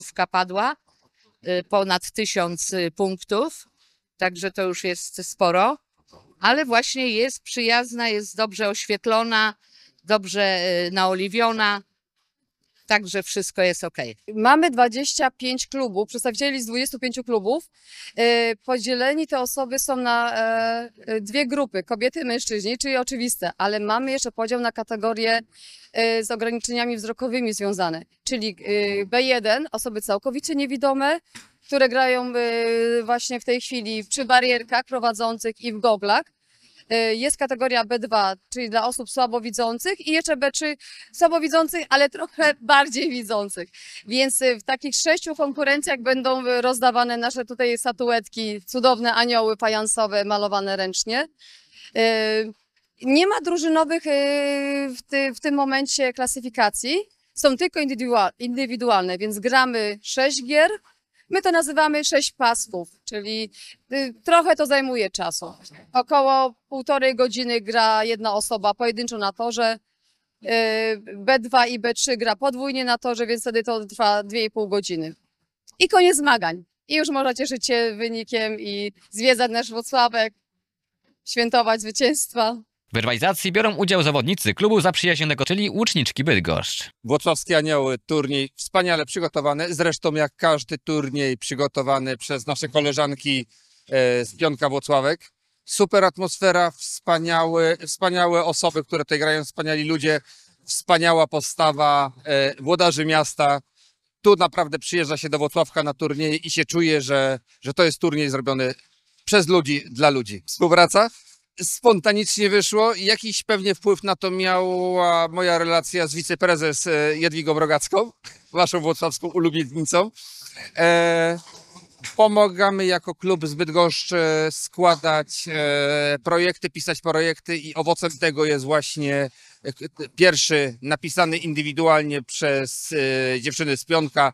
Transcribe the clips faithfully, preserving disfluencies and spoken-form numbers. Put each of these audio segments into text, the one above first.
padła, ponad tysiąc punktów, także to już jest sporo, ale właśnie jest przyjazna, jest dobrze oświetlona, dobrze naoliwiona, także wszystko jest ok. Mamy dwadzieścia pięć klubów, przedstawicieli z dwudziestu pięciu klubów. Podzieleni te osoby są na dwie grupy, kobiety i mężczyźni, czyli oczywiste, ale mamy jeszcze podział na kategorie z ograniczeniami wzrokowymi związane, czyli B jeden, osoby całkowicie niewidome, które grają właśnie w tej chwili przy barierkach prowadzących i w goglach. Jest kategoria B dwa, czyli dla osób słabowidzących i jeszcze B trzy słabowidzących, ale trochę bardziej widzących. Więc w takich sześciu konkurencjach będą rozdawane nasze tutaj statuetki, cudowne anioły fajansowe malowane ręcznie. Nie ma drużynowych w, ty, w tym momencie klasyfikacji, są tylko indywidualne, więc gramy sześć gier. My to nazywamy sześć pasków, czyli trochę to zajmuje czasu. Około półtorej godziny gra jedna osoba pojedynczo na torze, B dwa i B trzy gra podwójnie na torze, więc wtedy to trwa dwie i pół godziny. I koniec zmagań. I już można cieszyć się wynikiem i zwiedzać nasz Włocławek, świętować zwycięstwa. W rywalizacji biorą udział zawodnicy klubu zaprzyjaźnionego, czyli Łuczniczki Bydgoszcz. Włocławskie Anioły, turniej wspaniale przygotowany, zresztą jak każdy turniej przygotowany przez nasze koleżanki e, z Pionka Włocławek. Super atmosfera, wspaniałe, wspaniałe osoby, które tutaj grają, wspaniali ludzie, wspaniała postawa e, włodarzy miasta. Tu naprawdę przyjeżdża się do Włocławka na turnieje i się czuje, że, że to jest turniej zrobiony przez ludzi, dla ludzi. Współpraca spontanicznie wyszło i jakiś pewnie wpływ na to miała moja relacja z wiceprezes Jadwigą Rogacką, waszą włocławską ulubienicą. E, pomagamy jako klub z Bydgoszczy składać e, projekty, pisać projekty i owocem tego jest właśnie pierwszy napisany indywidualnie przez e, dziewczyny z Pionka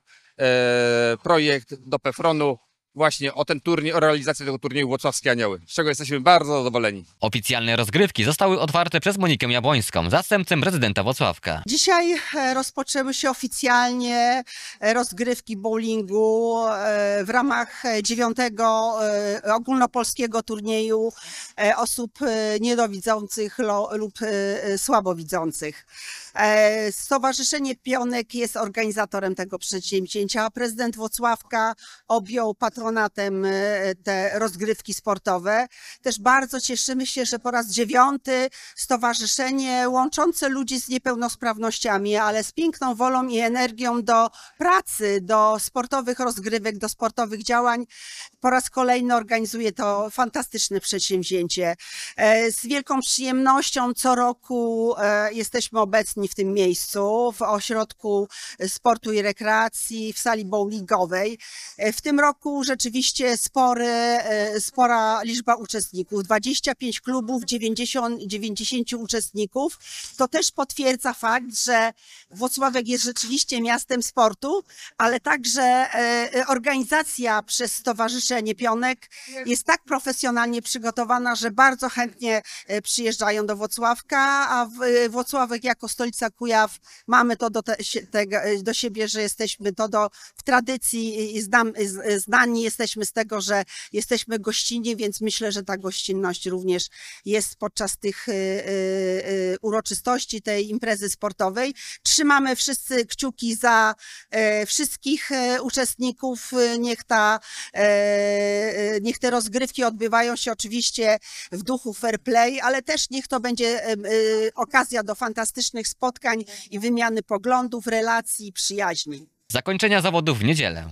e, projekt do Pefronu. Właśnie o ten turniej, o realizację tego turnieju Włocławskie Anioły, z czego jesteśmy bardzo zadowoleni. Oficjalne rozgrywki zostały otwarte przez Monikę Jabłońską, zastępcę prezydenta Włocławka. Dzisiaj rozpoczęły się oficjalnie rozgrywki bowlingu w ramach dziewiątego ogólnopolskiego turnieju osób niedowidzących lub słabowidzących. Stowarzyszenie Pionek jest organizatorem tego przedsięwzięcia, a prezydent Włocławka objął patronatem te rozgrywki sportowe. Też bardzo cieszymy się, że po raz dziewiąty stowarzyszenie łączące ludzi z niepełnosprawnościami, ale z piękną wolą i energią do pracy, do sportowych rozgrywek, do sportowych działań, po raz kolejny organizuje to fantastyczne przedsięwzięcie. Z wielką przyjemnością co roku jesteśmy obecni w tym miejscu, w Ośrodku Sportu i Rekreacji, w sali bowlingowej. W tym roku rzeczywiście spory, spora liczba uczestników, dwadzieścia pięć klubów, dziewięćdziesiąt, dziewięćdziesięciu uczestników. To też potwierdza fakt, że Włocławek jest rzeczywiście miastem sportu, ale także organizacja przez Stowarzyszenie Pionek jest tak profesjonalnie przygotowana, że bardzo chętnie przyjeżdżają do Włocławka, a Włocławek jako stolica Kujaw mamy to do, te, te, do siebie, że jesteśmy to do, w tradycji i znam, znani jesteśmy z tego, że jesteśmy gościnni, więc myślę, że ta gościnność również jest podczas tych y, y, uroczystości, tej imprezy sportowej. Trzymamy wszyscy kciuki za y, wszystkich y, uczestników. Niech, ta, y, niech te rozgrywki odbywają się oczywiście w duchu fair play, ale też niech to będzie y, y, okazja do fantastycznych spotkań i wymiany poglądów, relacji, przyjaźni. Zakończenia zawodów w niedzielę.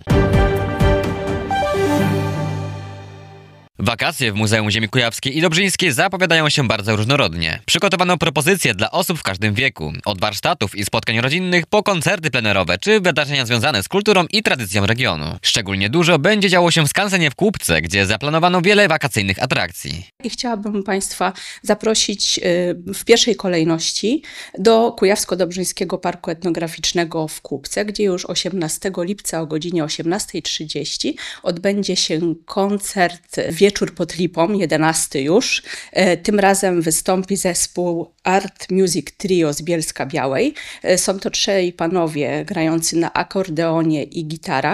Wakacje w Muzeum Ziemi Kujawskiej i Dobrzyńskiej zapowiadają się bardzo różnorodnie. Przygotowano propozycje dla osób w każdym wieku. Od warsztatów i spotkań rodzinnych po koncerty plenerowe czy wydarzenia związane z kulturą i tradycją regionu. Szczególnie dużo będzie działo się w skansenie w Kłubce, gdzie zaplanowano wiele wakacyjnych atrakcji. I chciałabym Państwa zaprosić w pierwszej kolejności do Kujawsko-Dobrzyńskiego Parku Etnograficznego w Kłubce, gdzie już osiemnastego lipca o godzinie osiemnastej trzydzieści odbędzie się koncert Wieczór pod Lipą, jedenasty już. E, Tym razem wystąpi zespół Art Music Trio z Bielska Białej. E, Są to trzej panowie grający na akordeonie i gitarach.